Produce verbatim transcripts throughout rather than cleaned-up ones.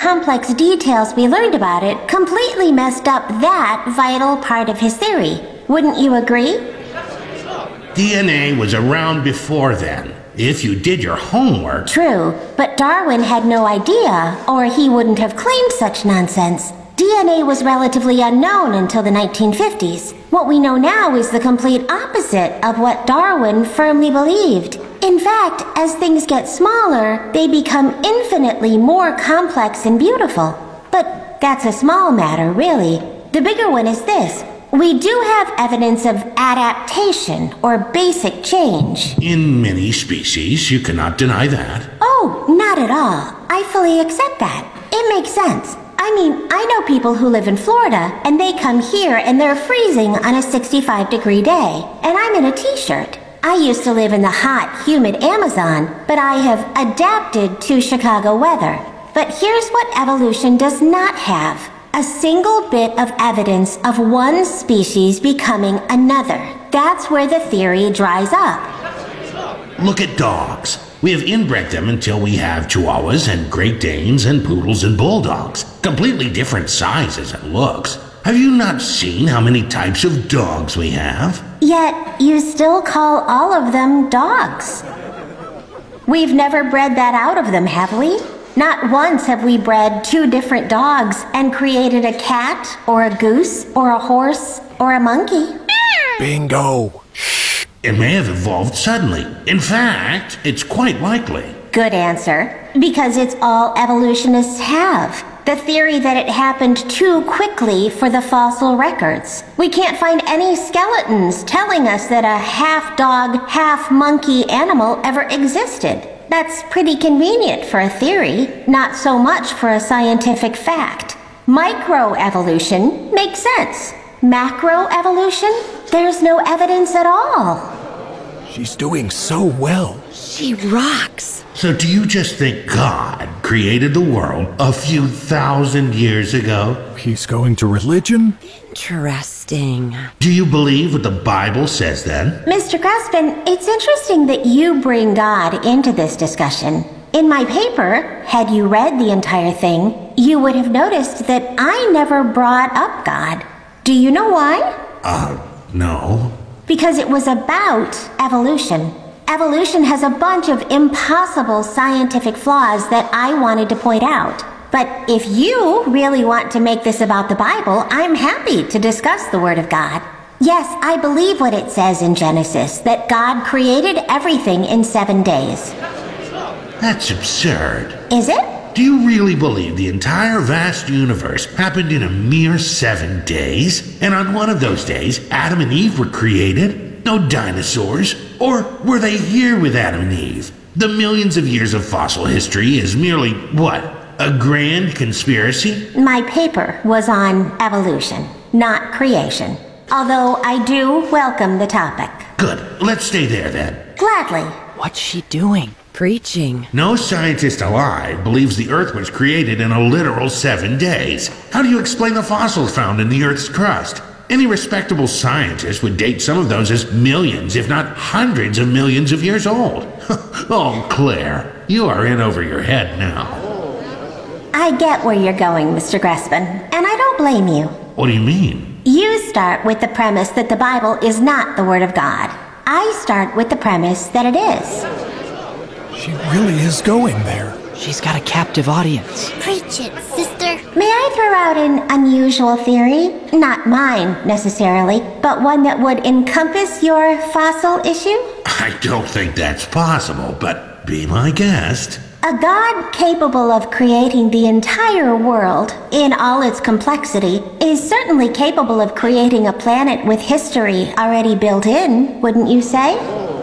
complex details we learned about it completely messed up that vital part of his theory. Wouldn't you agree? D N A was around before then, if you did your homework. True, but Darwin had no idea, or he wouldn't have claimed such nonsense. D N A was relatively unknown until the nineteen fifties. What we know now is the complete opposite of what Darwin firmly believed. In fact, as things get smaller, they become infinitely more complex and beautiful. But that's a small matter, really. The bigger one is this. We do have evidence of adaptation or basic change. In many species, you cannot deny that. Oh, not at all. I fully accept that. It makes sense. I mean, I know people who live in Florida, and they come here and they're freezing on a sixty-five degree day, and I'm in a t-shirt. I used to live in the hot, humid Amazon, but I have adapted to Chicago weather. But here's what evolution does not have. A single bit of evidence of one species becoming another. That's where the theory dries up. Look at dogs. We have inbred them until we have Chihuahuas and Great Danes and Poodles and Bulldogs. Completely different sizes and looks. Have you not seen how many types of dogs we have? Yet, you still call all of them dogs. We've never bred that out of them, have we? Not once have we bred two different dogs and created a cat, or a goose, or a horse, or a monkey. Bingo! It may have evolved suddenly. In fact, it's quite likely. Good answer. Because it's all evolutionists have. The theory that it happened too quickly for the fossil records. We can't find any skeletons telling us that a half-dog, half-monkey animal ever existed. That's pretty convenient for a theory, not so much for a scientific fact. Microevolution makes sense. Macroevolution? There's no evidence at all. She's doing so well. She rocks. So do you just think God created the world a few thousand years ago? He's going to religion? Interesting. Do you believe what the Bible says then? Mister Crespin, it's interesting that you bring God into this discussion. In my paper, had you read the entire thing, you would have noticed that I never brought up God. Do you know why? Uh, no. Because it was about evolution. Evolution has a bunch of impossible scientific flaws that I wanted to point out. But if you really want to make this about the Bible, I'm happy to discuss the Word of God. Yes, I believe what it says in Genesis, that God created everything in seven days. That's absurd. Is it? Do you really believe the entire vast universe happened in a mere seven days? And on one of those days, Adam and Eve were created? No dinosaurs? Or were they here with Adam and Eve? The millions of years of fossil history is merely, what, a grand conspiracy? My paper was on evolution, not creation. Although I do welcome the topic. Good. Let's stay there then. Gladly. What's she doing? Preaching. No scientist alive believes the Earth was created in a literal seven days. How do you explain the fossils found in the Earth's crust? Any respectable scientist would date some of those as millions, if not hundreds of millions of years old. Oh, Claire, you are in over your head now. I get where you're going, Mister Crespin, and I don't blame you. What do you mean? You start with the premise that the Bible is not the Word of God. I start with the premise that it is. She really is going there. She's got a captive audience. Preach it, sister. May I throw out an unusual theory? Not mine, necessarily, but one that would encompass your fossil issue? I don't think that's possible, but be my guest. A God capable of creating the entire world in all its complexity is certainly capable of creating a planet with history already built in, wouldn't you say?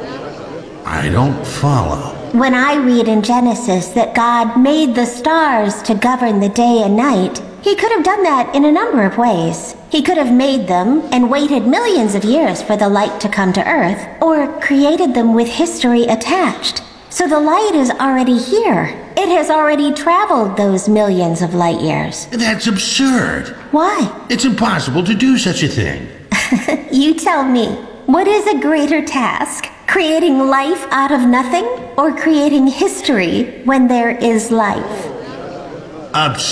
I don't follow. When I read in Genesis that God made the stars to govern the day and night, he could have done that in a number of ways. He could have made them and waited millions of years for the light to come to Earth, or created them with history attached. So the light is already here. It has already traveled those millions of light years. That's absurd. Why? It's impossible to do such a thing. You tell me, what is a greater task? Creating life out of nothing, or creating history when there is life? Absurd.